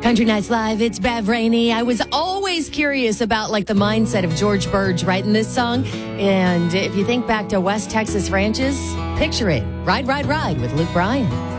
Country Nights Live, it's Bev Rainey. I was always curious about like the mindset of George Burge writing this song. And if you think back to West Texas ranches, picture it. Ride, Ride, Ride with Luke Bryan.